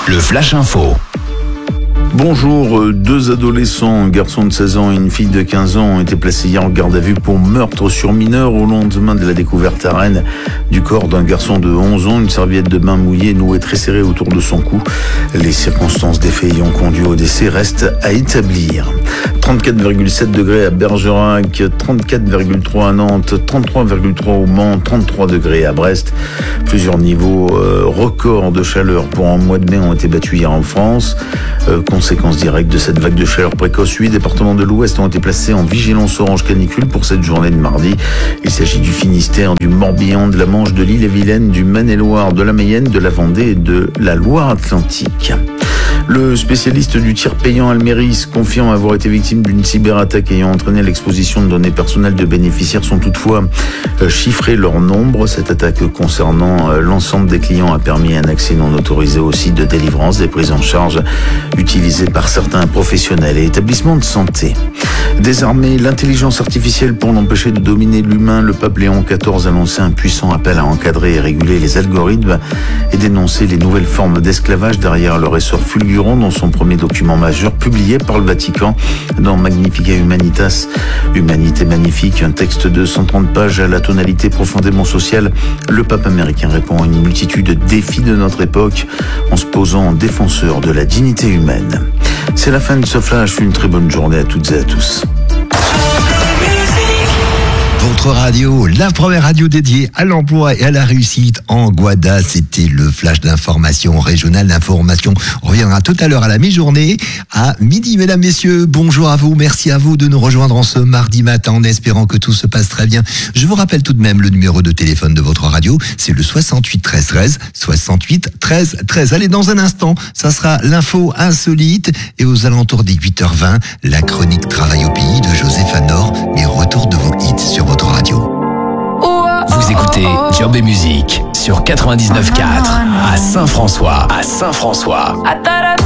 Le Flash Info. Bonjour, deux adolescents, un garçon de 16 ans et une fille de 15 ans, ont été placés hier en garde à vue pour meurtre sur mineur au lendemain de la découverte à Rennes du corps d'un garçon de 11 ans, une serviette de bain mouillée nouée très serrée autour de son cou. Les circonstances des faits ayant conduit au décès restent à établir. 34,7 degrés à Bergerac, 34,3 à Nantes, 33,3 au Mans, 33 degrés à Brest. Plusieurs niveaux records de chaleur pour un mois de mai ont été battus hier en France. Conséquence directe de cette vague de chaleur précoce, 8 départements de l'Ouest ont été placés en vigilance orange canicule pour cette journée de mardi. Il s'agit du Finistère, du Morbihan, de la Manche, de l'Ille-et-Vilaine, du Maine-et-Loire, de la Mayenne, de la Vendée et de la Loire-Atlantique. Le spécialiste du tir payant Almeris confirme avoir été victime d'une cyberattaque ayant entraîné l'exposition de données personnelles de bénéficiaires sans toutefois chiffrer leur nombre. Cette attaque concernant l'ensemble des clients a permis un accès non autorisé au site de délivrance des prises en charge utilisées par certains professionnels et établissements de santé. Désarmer l'intelligence artificielle pour l'empêcher de dominer l'humain, le pape Léon XIV a lancé un puissant appel à encadrer et réguler les algorithmes et dénoncer les nouvelles formes d'esclavage derrière leur essor fulgurant dans son premier document majeur publié par le Vatican dans Magnificat Humanitas, Humanité magnifique, un texte de 130 pages à la tonalité profondément sociale. Le pape américain répond à une multitude de défis de notre époque en se posant en défenseur de la dignité humaine. C'est la fin de ce flash, une très bonne journée à toutes et à tous. Votre radio, la première radio dédiée à l'emploi et à la réussite en Guada, c'était le flash d'information régionale. L'information reviendra tout à l'heure à la mi-journée, à midi. Mesdames, messieurs, bonjour à vous. Merci à vous de nous rejoindre en ce mardi matin en espérant que tout se passe très bien. Je vous rappelle tout de même le numéro de téléphone de votre radio, c'est le 68 13 13, 68 13 13. Allez, dans un instant, ça sera l'info insolite et aux alentours des 8h20, la chronique Travail au pays de Joseph Anor, les retours de vos hits sur votre radio. Vous écoutez Job et Musique sur 99.4 à Saint-François.